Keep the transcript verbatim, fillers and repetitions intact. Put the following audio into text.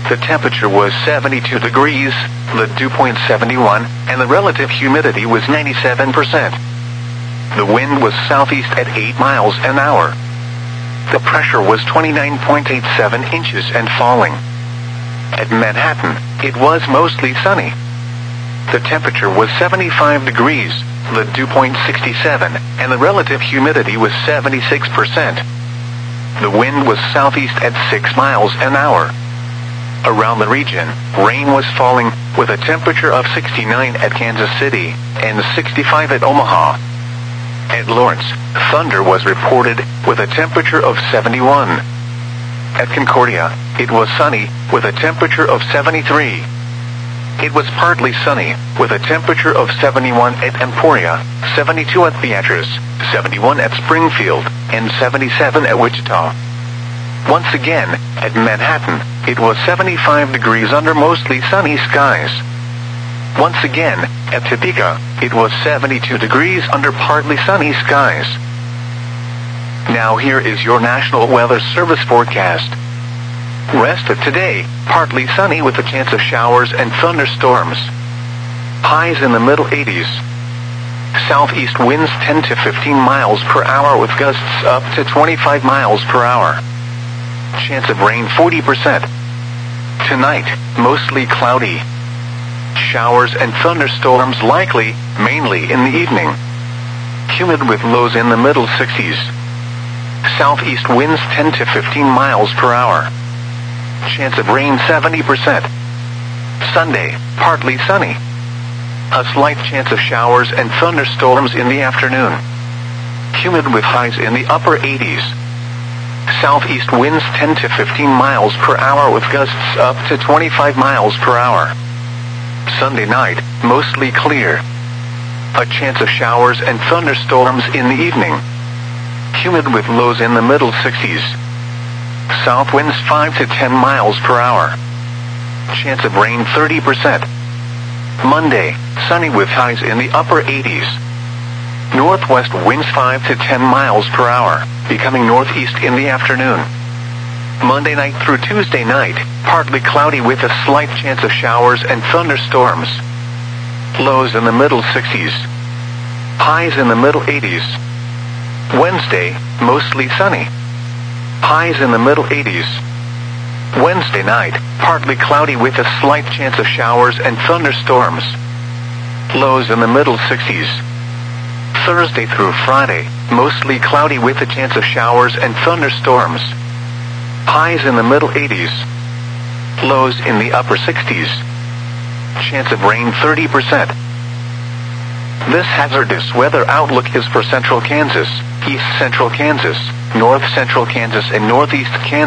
The temperature was seventy-two degrees, the dew point seventy-one, and the relative humidity was ninety-seven percent. The wind was southeast at eight miles an hour. The pressure was twenty-nine point eight seven inches and falling. At Manhattan, it was mostly sunny. The temperature was seventy-five degrees, the dew point sixty-seven, and the relative humidity was seventy-six percent. The wind was southeast at six miles an hour. Around the region, rain was falling, with a temperature of sixty-nine at Kansas City and sixty-five at Omaha. At Lawrence, thunder was reported, with a temperature of seventy-one. At Concordia, it was sunny, with a temperature of seventy-three. It was partly sunny, with a temperature of seventy-one at Emporia, seventy-two at Beatrice, seventy-one at Springfield, and seventy-seven at Wichita. Once again, at Manhattan, it was seventy-five degrees under mostly sunny skies. Once again, at Topeka, it was seventy-two degrees under partly sunny skies. Now here is your National Weather Service forecast. Rest of today, partly sunny with a chance of showers and thunderstorms. Highs in the middle eighties. Southeast winds ten to fifteen miles per hour with gusts up to twenty-five miles per hour. Chance of rain forty percent. Tonight, mostly cloudy. Showers and thunderstorms likely, mainly in the evening. Humid with lows in the middle sixties. Southeast winds ten to fifteen miles per hour. Chance of rain seventy percent. Sunday, partly sunny. A slight chance of showers and thunderstorms in the afternoon. Humid with highs in the upper eighties. Southeast winds ten to fifteen miles per hour with gusts up to twenty-five miles per hour. Sunday night, mostly clear. A chance of showers and thunderstorms in the evening. Humid with lows in the middle sixties. South winds five to ten miles per hour. Chance of rain thirty percent. Monday, sunny with highs in the upper eighties. Northwest winds five to ten miles per hour, becoming northeast in the afternoon. Monday night through Tuesday night, partly cloudy with a slight chance of showers and thunderstorms. Lows in the middle sixties. Highs in the middle eighties. Wednesday, mostly sunny. Highs in the middle eighties. Wednesday night, partly cloudy with a slight chance of showers and thunderstorms. Lows in the middle sixties. Thursday through Friday, mostly cloudy with a chance of showers and thunderstorms. Highs in the middle eighties. Lows in the upper sixties. Chance of rain thirty percent. This hazardous weather outlook is for central Kansas, east central Kansas, north central Kansas, and northeast Kansas.